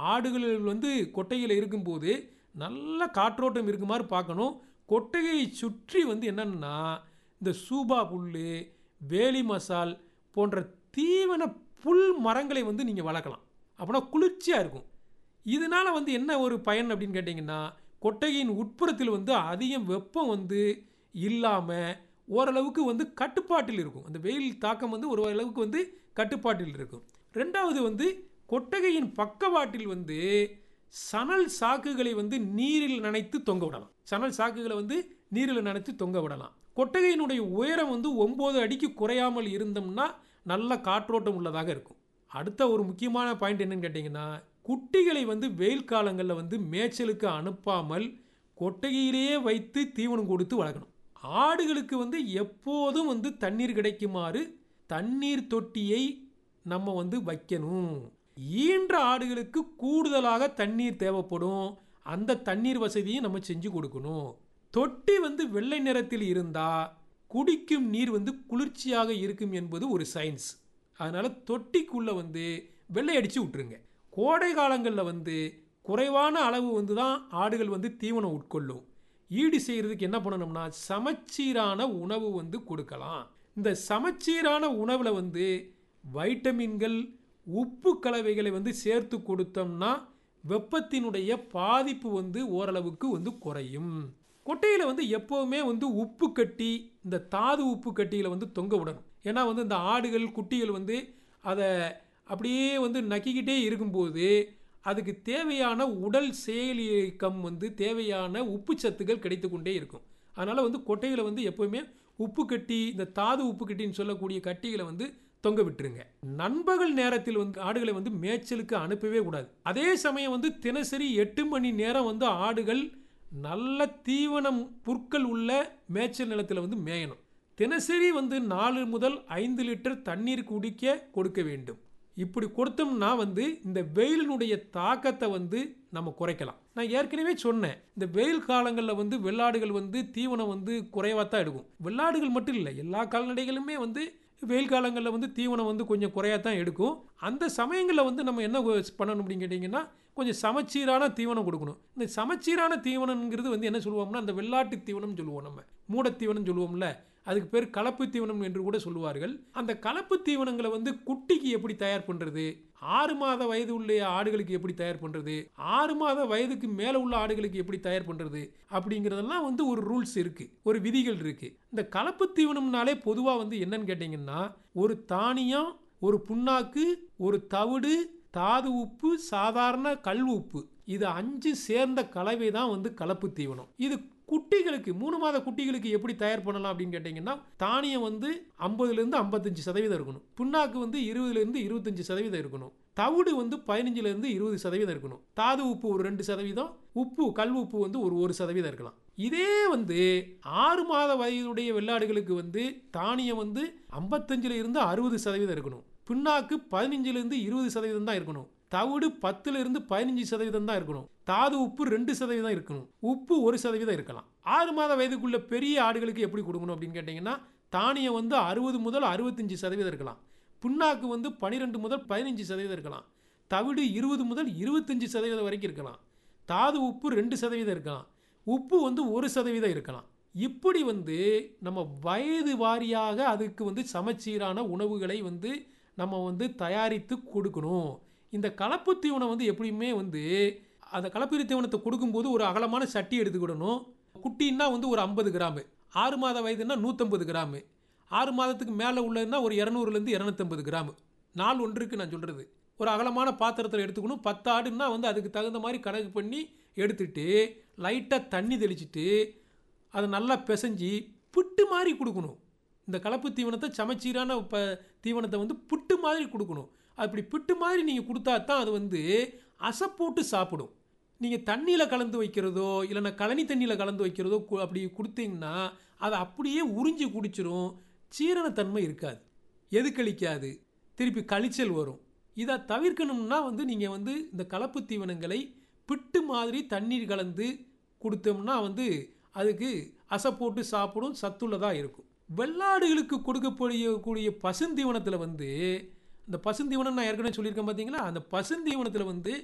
ஆடுகள் வந்து கொட்டையில் இருக்கும்போது நல்ல காற்றோட்டம் இருக்குமாறு பார்க்கணும். கொட்டகையை சுற்றி வந்து என்னன்னா இந்த சூபா புல், வேலி மசால் போன்ற தீவன புல் மரங்களை வந்து நீங்கள் வளர்க்கலாம். அப்படின்னா குளிர்ச்சியாக இருக்கும். இதனால வந்து என்ன ஒரு பயன் அப்படின்னு கேட்டிங்கன்னா, கொட்டகையின் உட்புறத்தில் வந்து அதிகம் வெப்பம் வந்து இல்லாமல் ஓரளவுக்கு வந்து கட்டுப்பாட்டில் இருக்கும். அந்த வெயில் தாக்கம் வந்து ஓரளவுக்கு வந்து கட்டுப்பாட்டில் இருக்கும். ரெண்டாவது வந்து கொட்டகையின் பக்கவாட்டில் வந்து சணல் சாக்குகளை வந்து நீரில் நனைத்து தொங்க விடலாம். சணல் சாக்குகளை வந்து நீரில் நனைத்து தொங்க விடலாம். கொட்டகையினுடைய உயரம் வந்து 9 அடிக்கு குறையாமல் இருந்தோம்னா நல்ல காற்றோட்டம் உள்ளதாக இருக்கும். அடுத்த ஒரு முக்கியமான பாயிண்ட் என்னன்னு கேட்டிங்கன்னா, குட்டிகளை வந்து வெயில் காலங்களில் வந்து மேய்ச்சலுக்கு அனுப்பாமல் கொட்டகையிலேயே வைத்து தீவனம் கொடுத்து வளர்க்கணும். ஆடுகளுக்கு வந்து எப்போதும் வந்து தண்ணீர் கிடைக்குமாறு தண்ணீர் தொட்டியை நம்ம வந்து வைக்கணும். ஈன்ற ஆடுகளுக்கு கூடுதலாக தண்ணீர் தேவைப்படும். அந்த தண்ணீர் வசதியை நம்ம செஞ்சு கொடுக்கணும். தொட்டி வந்து வெள்ளை நிறத்தில் இருந்தால் குடிக்கும் நீர் வந்து குளிர்ச்சியாக இருக்கும் என்பது ஒரு சயின்ஸ். அதனால் தொட்டிக்குள்ளே வந்து வெள்ளை அடித்து விட்டுருங்க. கோடை காலங்களில் வந்து குறைவான அளவு வந்து தான் ஆடுகள் வந்து தீவனம் உட்கொள்ளும். ஈடு செய்கிறதுக்கு என்ன பண்ணணும்னா சமச்சீரான உணவு வந்து கொடுக்கலாம். இந்த சமச்சீரான உணவில் வந்து வைட்டமின்கள், உப்பு கலவைகளை வந்து சேர்த்து கொடுத்தோம்னா வெப்பத்தினுடைய பாதிப்பு வந்து ஓரளவுக்கு வந்து குறையும். கொட்டையில் வந்து எப்போவுமே வந்து உப்பு கட்டி, இந்த தாது உப்பு கட்டியில் வந்து தொங்க விடணும். ஏன்னா வந்து இந்த ஆடுகள் குட்டிகள் வந்து அதை அப்படியே வந்து நக்கிக்கிட்டே இருக்கும்போது அதுக்கு தேவையான உடல் செயலியக்கம் வந்து தேவையான உப்பு சத்துக்கள் கிடைத்து கொண்டே இருக்கும். அதனால் வந்து கொட்டையில் வந்து எப்போவுமே உப்பு கட்டி, இந்த தாது உப்பு கட்டின்னு சொல்லக்கூடிய கட்டிகளை வந்து தொங்க விட்டுருங்க. நண்பகல் நேரத்தில் வந்து ஆடுகளை வந்து மேய்ச்சலுக்கு அனுப்பவே கூடாது. அதே சமயம் வந்து தினசரி 8 மணி நேரம் வந்து ஆடுகள் நல்ல தீவனம் புற்கள் உள்ள மேய்ச்சல் நிலத்தில் வந்து மேயணும். தினசரி வந்து 4 முதல் 5 லிட்டர் தண்ணீர் குடிக்க கொடுக்க வேண்டும். இப்படி கொடுத்தோம்னா வந்து இந்த வெயிலினுடைய தாக்கத்தை வந்து நம்ம குறைக்கலாம். நான் ஏற்கனவே சொன்னேன், இந்த வெயில் காலங்களில் வந்து வெள்ளாடுகள் வந்து தீவனம் வந்து குறைவாக தான் எடுக்கும். வெள்ளாடுகள் மட்டும் இல்லை, எல்லா கால்நடைகளுமே வந்து வெயில் காலங்களில் வந்து தீவனம் வந்து கொஞ்சம் குறையாதான் எடுக்கும். அந்த சமயங்களில் வந்து நம்ம என்ன பண்ணணும் அப்படின்னு கேட்டிங்கன்னா, கொஞ்சம் சமச்சீரான தீவனம் கொடுக்கணும். இந்த சமச்சீரான தீவனம்ங்கிறது வந்து என்ன சொல்லுவோம்னா, அந்த வெள்ளாட்டு தீவனம் சொல்லுவோம், நம்ம மூடத்தீவனம் சொல்லுவோம்ல, அதுக்கு பேர் கலப்பு தீவனம் என்று கூட சொல்லுவார்கள். அந்த கலப்பு தீவனங்களை வந்து குட்டிக்கு எப்படி தயார் பண்ணுறது, 6 மாத வயது உள்ள ஆடுகளுக்கு எப்படி தயார் பண்ணுறது, 6 மாத வயதுக்கு மேலே உள்ள ஆடுகளுக்கு எப்படி தயார் பண்ணுறது அப்படிங்கிறதெல்லாம் வந்து ஒரு ரூல்ஸ் இருக்குது, ஒரு விதிகள் இருக்குது. இந்த கலப்பு தீவனம்னாலே பொதுவாக வந்து என்னன்னு கேட்டிங்கன்னா, ஒரு தானியம், ஒரு புண்ணாக்கு, ஒரு தவிடு, தாது உப்பு, சாதாரண கல் உப்பு, இது 5 சேர்ந்த கலவை தான் வந்து கலப்பு தீவனம். இது குட்டிகளுக்கு 3 மாத குட்டிகளுக்கு எப்படி தயார் பண்ணலாம் அப்படின்னு கேட்டிங்கன்னா, தானியம் வந்து 50லேருந்து 55% இருக்கணும். புண்ணாக்கு வந்து 20லேருந்து 25% இருக்கணும். தவிடு வந்து 15லேருந்து 20% இருக்கணும். தாது உப்பு ஒரு 2%, உப்பு கல் உப்பு வந்து ஒரு 1% இருக்கலாம். இதே வந்து 6 மாத வயதுடைய வெள்ளாடுகளுக்கு வந்து தானியம் வந்து 55லிருந்து 60% இருக்கணும். புண்ணாக்கு 15லேருந்து 20% தான் இருக்கணும். தவிடு 10லிருந்து 15% தான் இருக்கணும். தாது உப்பு 2% இருக்கணும். உப்பு 1% இருக்கலாம். 6 மாத வயதுக்குள்ள பெரிய ஆடுகளுக்கு எப்படி கொடுக்கணும் அப்படின்னு கேட்டிங்கன்னா, தானியம் வந்து 60 முதல் 65% இருக்கலாம். புண்ணாக்கு வந்து 12 முதல் 15% இருக்கலாம். தவிடு 20 முதல் 25% வரைக்கும் இருக்கலாம். தாது உப்பு 2% இருக்கலாம். உப்பு வந்து 1% இருக்கலாம். இப்படி வந்து நம்ம வயது வாரியாக அதுக்கு வந்து சமச்சீரான உணவுகளை வந்து நம்ம வந்து தயாரித்து கொடுக்கணும். இந்த கலப்பு தீவனம் வந்து எப்படியுமே வந்து அந்த கலப்பு தீவனத்தை கொடுக்கும்போது ஒரு அகலமான சட்டி எடுத்துக்கிடணும். குட்டின்னா வந்து ஒரு 50 கிராமு, 6 மாத வயதுன்னா 150 கிராமு, 6 மாதத்துக்கு மேலே உள்ளதுன்னா ஒரு 200லேருந்து 250 கிராமு. நாள் ஒன்றுக்கு நான் சொல்கிறது. ஒரு அகலமான பாத்திரத்தில் எடுத்துக்கணும். 10 ஆடுன்னா வந்து அதுக்கு தகுந்த மாதிரி கணக்கு பண்ணி எடுத்துட்டு லைட்டாக தண்ணி தெளிச்சிட்டு அதை நல்லா பிசைஞ்சி புட்டு மாதிரி கொடுக்கணும். இந்த கலப்பு தீவனத்தை சமச்சீரான தீவனத்தை வந்து புட்டு மாதிரி கொடுக்கணும். அப்படி புட்டு மாதிரி நீங்கள் கொடுத்தா தான் அது வந்து அசை போட்டு சாப்பிடும். நீங்கள் தண்ணியில் கலந்து வைக்கிறதோ இல்லைன்னா கழனி தண்ணியில் கலந்து வைக்கிறதோ அப்படி கொடுத்தீங்கன்னா அதை அப்படியே உறிஞ்சி குடிச்சிரும். சீரணத்தன்மை இருக்காது, எதுக்களிக்காது, திருப்பி கழிச்சல் வரும். இதை தவிர்க்கணும்னா வந்து நீங்கள் வந்து இந்த கலப்பு தீவனங்களை பிட்டு மாதிரி தண்ணீர் கலந்து கொடுத்தோம்னா வந்து அதுக்கு அசை போட்டு சாப்பிடும், சத்துள்ளதாக இருக்கும். வெள்ளாடுகளுக்கு கொடுக்கக்கூடிய பசுந்தீவனத்தில் வந்து இந்த பசுந்தீவனம் நான் ஏற்கனவே சொல்லியிருக்கேன் பார்த்தீங்களா, அந்த பசுந்தீவனத்தில் வந்து